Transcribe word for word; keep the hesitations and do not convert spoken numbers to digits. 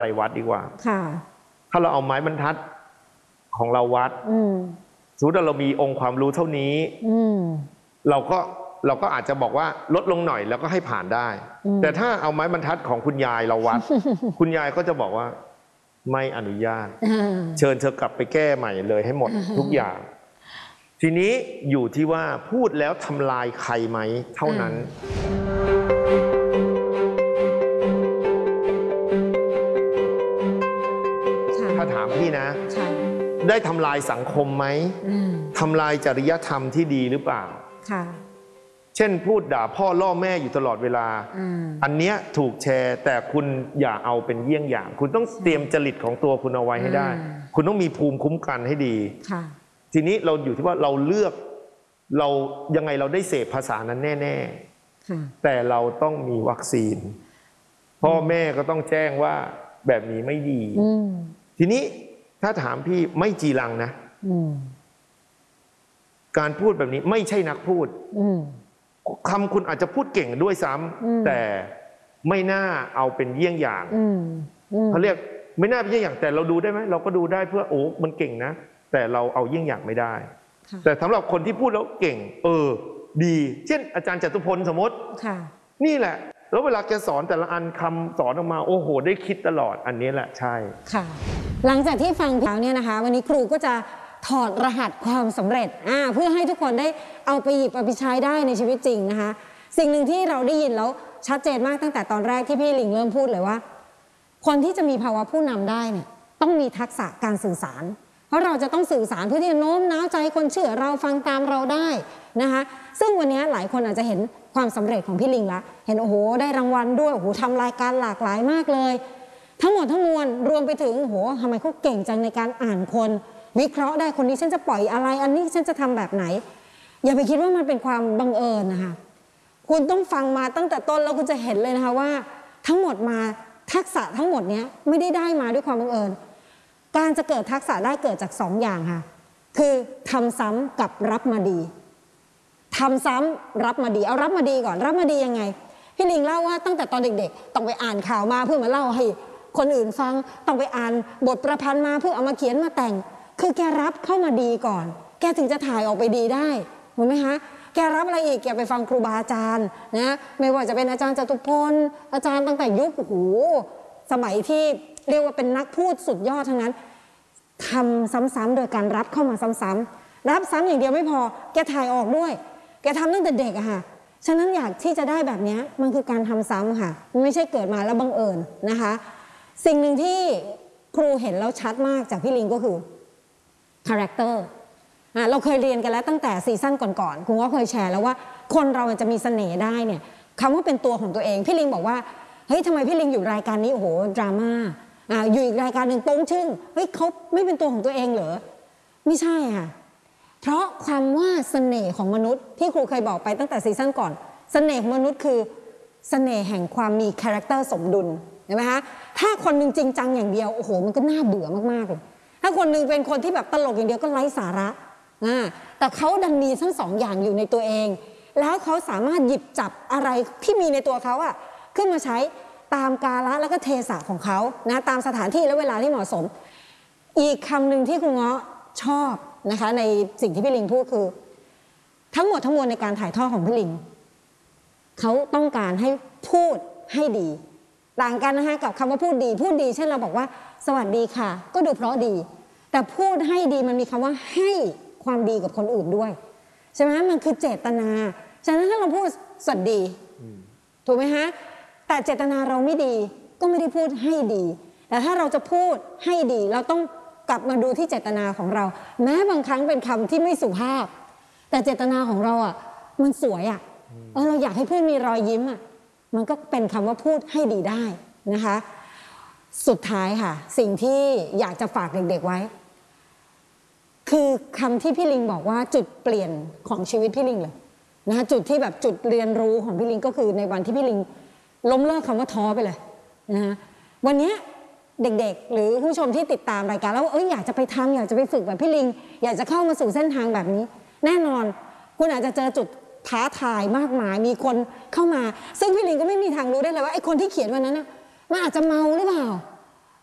ไปวัดดีกว่าถ้าเราเอาไม้บรรทัดของเราวัดสมมติว่าเรามีองค์ความรู้เท่านี้เราก็เราก็อาจจะบอกว่าลดลงหน่อยแล้วก็ให้ผ่านได้แต่ถ้าเอาไม้บรรทัดของคุณยายเราวัด คุณยายก็จะบอกว่าไม่อนุญาตเชิญเธอกลับไปแก้ใหม่เลยให้หมดทุกอย่างทีนี้อยู่ที่ว่าพูดแล้วทำลายใครไหมเท่านั้นถ้าถามพี่นะได้ทำลายสังคมไหมทำลายจริยธรรมที่ดีหรือเปล่าเช่นพูดด่าพ่อล่อแม่อยู่ตลอดเวลา อ, อันเนี้ยถูกแชร์แต่คุณอย่าเอาเป็นเยี่ยงอย่างคุณต้องเตรียมจริตของตัวคุณเอาไว้ให้ได้คุณต้องมีภูมิคุ้มกันให้ดีทีนี้เราอยู่ที่ว่าเราเลือกเรายังไงเราได้เสพภาษานั้นแน่ๆแต่เราต้องมีวัคซีนพ่อแม่ก็ต้องแจ้งว่าแบบนี้ไม่ดีทีนี้ถ้าถามพี่ไม่จีรังนะการพูดแบบนี้ไม่ใช่นักพูดคำคุณอาจจะพูดเก่งด้วยซ้ำแต่ไม่น่าเอาเป็นเยี่ยงอย่างเขาเรียกไม่น่าเป็นเยี่ยงอย่างแต่เราดูได้ไหมเราก็ดูได้เพื่อโอ้มันเก่งนะแต่เราเอาเยี่ยงอย่างไม่ได้แต่สำหรับคนที่พูดแล้วเก่งเออดีเช่นอาจารย์จตุพลสมมตินี่แหละแล้วเวลาแกสอนแต่ละอันคำสอนออกมาโอ้โหได้คิดตลอดอันนี้แหละใช่ค่ะหลังจากที่ฟังแล้วเนี่ยนะคะวันนี้ครูก็จะถอดรหัสความสำเร็จอ่าเพื่อให้ทุกคนได้เอาไปหยิบเอาไปใช้ได้ในชีวิตจริงนะคะสิ่งหนึ่งที่เราได้ยินแล้วชัดเจนมากตั้งแต่ตอนแรกที่พี่ลิงเริ่มพูดเลยว่าคนที่จะมีภาวะผู้นำได้เนี่ยต้องมีทักษะการสื่อสารเพราะเราจะต้องสื่อสารเพื่อที่จะโน้มน้าวใจคนเชื่อเราฟังตามเราได้นะคะซึ่งวันนี้หลายคนอาจจะเห็นความสำเร็จของพี่ลิงละเห็นโอ้โหได้รางวัลด้วยโอ้โหทำรายการหลากหลายมากเลยทั้งหมดทั้งมวลรวมไปถึงโอ้โหทำไมเขาเก่งจังในการอ่านคนวิเคราะห์ได้คนนี้ฉันจะปล่อยอะไรอันนี้ฉันจะทำแบบไหนอย่าไปคิดว่ามันเป็นความบังเอิญนะคะคุณต้องฟังมาตั้งแต่ต้นแล้วคุณจะเห็นเลยนะคะว่าทั้งหมดมาทักษะทั้งหมดนี้ไม่ได้ได้มาด้วยความบังเอิญการจะเกิดทักษะได้เกิดจากสองอย่างค่ะคือทำซ้ำกับรับมาดีทำซ้ำรับมาดีเอารับมาดีก่อนรับมาดียังไงพี่ลิงเล่าว่าตั้งแต่ตอนเด็กๆต้องไปอ่านข่าวมาเพื่อมาเล่าให้คนอื่นฟังต้องไปอ่านบทประพันธ์มาเพื่อเอามาเขียนมาแต่งคือแกรับเข้ามาดีก่อนแกถึงจะถ่ายออกไปดีได้ถูกไหมคะแกรับอะไรอีกแกไปฟังครูบาอาจารย์นะไม่ว่าจะเป็นอาจารย์จตุพลอาจารย์ตั้งแต่ยุคโอ้โหสมัยที่เรียกว่าเป็นนักพูดสุดยอดทั้งนั้นทำซ้ำๆโดยการรับเข้ามาซ้ำๆรับซ้ำอย่างเดียวไม่พอแกถ่ายออกด้วยแกทำตั้งแต่เด็กอะค่ะฉะนั้นอยากที่จะได้แบบนี้มันคือการทำซ้ำค่ะมันไม่ใช่เกิดมาแล้วบังเอิญนะคะสิ่งหนึ่งที่ครูเห็นแล้วชัดมากจากพี่ลิงก็คือคาแรคเตอร์เราเคยเรียนกันแล้วตั้งแต่ซีซั่นก่อนๆคุณก็เคยแชร์แล้วว่าคนเราจะมีเสน่ห์ได้เนี่ยคำว่าเป็นตัวของตัวเองพี่ลิงบอกว่าเฮ้ยทำไมพี่ลิงอยู่รายการนี้โอ้โหดราม่าอ่าอยู่อีกรายการหนึ่งโป้งชึ่งเฮ้ยเขาไม่เป็นตัวของตัวเองเหรอไม่ใช่ค่ะเพราะความว่าเสน่ห์ของมนุษย์ที่ครูเคยบอกไปตั้งแต่ซีซั่นก่อนเสน่ห์ของมนุษย์คือเสน่ห์แห่งความมีคาแรคเตอร์สมดุลเห็นไหมคะถ้าคนหนึ่งจริงจังอย่างเดียวโอ้โหมันก็น่าเบื่อมากๆเลยถ้าคนหนึ่งเป็นคนที่แบบตลกอย่างเดียวก็ไร้สาระอ่าแต่เขาดันมีทั้งสองอย่างอยู่ในตัวเองแล้วเขาสามารถหยิบจับอะไรที่มีในตัวเขาอะขึ้นมาใช้ตามกาลแล้วก็เทศะของเขานะตามสถานที่และเวลาที่เหมาะสมอีกคำหนึ่งที่ครูเงาะชอบนะคะในสิ่งที่พี่ลิงพูดคือทั้งหมดทั้งมวลในการถ่ายทอดของพี่ลิงเขาต้องการให้พูดให้ดีต่างกันนะคะกับคำว่าพูดดีพูดดีเช่นเราบอกว่าสวัสดีค่ะก็ดูเพราะดีแต่พูดให้ดีมันมีคำว่าให้ความดีกับคนอื่นด้วยใช่ไหมมันคือเจตนาฉะนั้นถ้าเราพูดสวัสดีถูกไหมฮะแต่เจตนาเราไม่ดีก็ไม่ได้พูดให้ดีแต่ถ้าเราจะพูดให้ดีเราต้องกลับมาดูที่เจตนาของเราแม้บางครั้งเป็นคำที่ไม่สุภาพแต่เจตนาของเราอ่ะมันสวยอ่ะเออเราอยากให้เพื่อนมีรอยยิ้มอ่ะมันก็เป็นคำว่าพูดให้ดีได้นะคะสุดท้ายค่ะสิ่งที่อยากจะฝากเด็กๆไว้คือคำที่พี่ลิงบอกว่าจุดเปลี่ยนของชีวิตพี่ลิงเลยนะคะจุดที่แบบจุดเรียนรู้ของพี่ลิงก็คือในวันที่พี่ลิงล้มเลิกคำว่าท้อไปเลยนะคะวันนี้เด็กๆหรือผู้ชมที่ติดตามรายการแล้วเอ้ยอยากจะไปทำอยากจะไปฝึกแบบพี่ลิงอยากจะเข้ามาสู่เส้นทางแบบนี้แน่นอนคุณอาจจะเจอจุดท้าทายมากมายมีคนเข้ามาซึ่งพี่ลิงก็ไม่มีทางรู้ได้เลยว่าไอ้คนที่เขียนวันนั้นนะมันอาจจะเมาหรือเปล่า